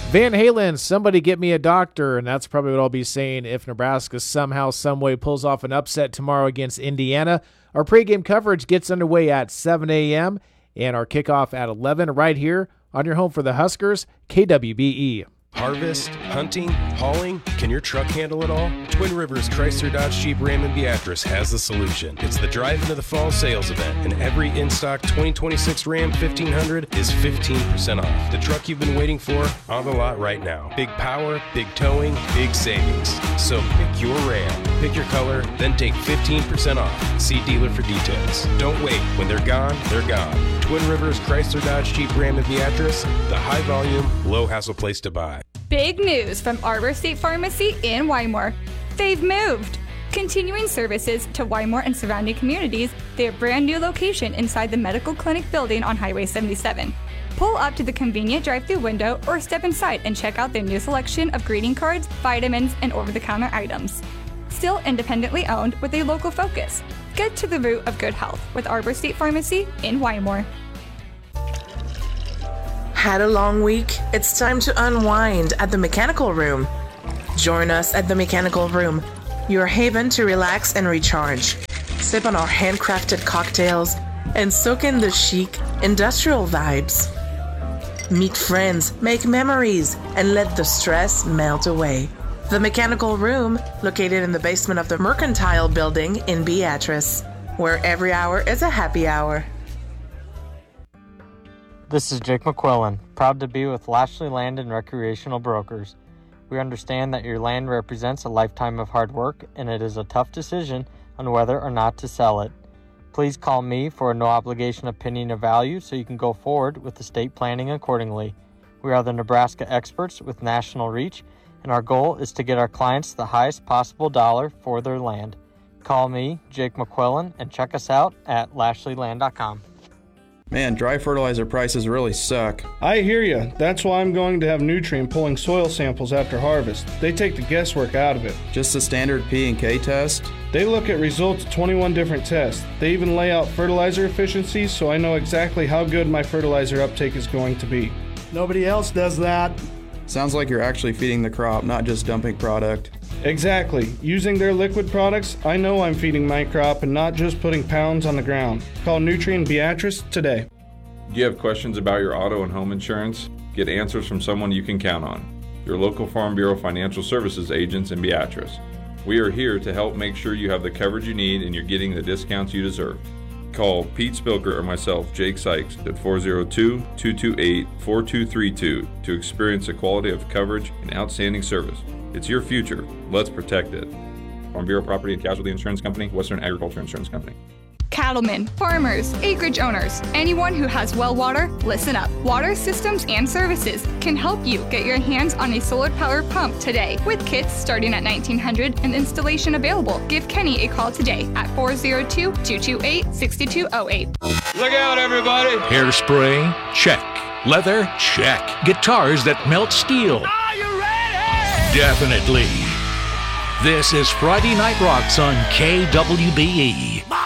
Van Halen, somebody get me a doctor, and that's probably what I'll be saying if Nebraska somehow, someway pulls off an upset tomorrow against Indiana. Our pregame coverage gets underway at 7 a.m. and our kickoff at 11 right here on your home for the Huskers, KWBE. Harvest, hunting, hauling, can your truck handle it all? Twin Rivers Chrysler Dodge Jeep Ram and Beatrice has the solution. It's the Drive Into the Fall sales event, and every in-stock 2026 Ram 1500 is 15% off. The truck you've been waiting for, on the lot right now. Big power, big towing, big savings. So pick your Ram, pick your color, then take 15% off. See dealer for details. Don't wait. When they're gone, they're gone. Twin Rivers Chrysler Dodge Jeep Ram and Beatrice, the high volume, low hassle place to buy. Big news from Arbor State Pharmacy in Wymore. They've moved. Continuing services to Wymore and surrounding communities, their brand new location inside the medical clinic building on Highway 77. Pull up to the convenient drive-through window or step inside and check out their new selection of greeting cards, vitamins, and over-the-counter items. Still independently owned with a local focus. Get to the root of good health with Arbor State Pharmacy in Wymore. Had a long week? It's time to unwind at the Mechanical Room. Join us at the Mechanical Room, your haven to relax and recharge. Sip on our handcrafted cocktails and soak in the chic, industrial vibes. Meet friends, make memories, and let the stress melt away. The Mechanical Room, located in the basement of the Mercantile Building in Beatrice, where every hour is a happy hour. This is Jake McQuillan, proud to be with Lashley Land and Recreational Brokers. We understand that your land represents a lifetime of hard work, and it is a tough decision on whether or not to sell it. Please call me for a no-obligation opinion of value so you can go forward with estate planning accordingly. We are the Nebraska experts with national reach, and our goal is to get our clients the highest possible dollar for their land. Call me, Jake McQuillan, and check us out at LashleyLand.com. Man, dry fertilizer prices really suck. I hear ya. That's why I'm going to have Nutrien pulling soil samples after harvest. They take the guesswork out of it. Just a standard P&K test? They look at results of 21 different tests. They even lay out fertilizer efficiencies so I know exactly how good my fertilizer uptake is going to be. Nobody else does that. Sounds like you're actually feeding the crop, not just dumping product. Exactly. Using their liquid products, I know I'm feeding my crop and not just putting pounds on the ground. Call Nutrien Beatrice today. Do you have questions about your auto and home insurance? Get answers from someone you can count on. Your local Farm Bureau Financial Services agents in Beatrice. We are here to help make sure you have the coverage you need and you're getting the discounts you deserve. Call Pete Spilker or myself, Jake Sykes, at 402-228-4232 to experience the quality of coverage and outstanding service. It's your future. Let's protect it. Farm Bureau Property and Casualty Insurance Company, Western Agriculture Insurance Company. Cattlemen, farmers, acreage owners, anyone who has well water, listen up. Water Systems and Services can help you get your hands on a solar-powered pump today with kits starting at $1,900 and installation available. Give Kenny a call today at 402-228-6208. Look out, everybody! Hairspray? Check. Leather? Check. Guitars that melt steel? Are you ready? Definitely. This is Friday Night Rocks on KWBE.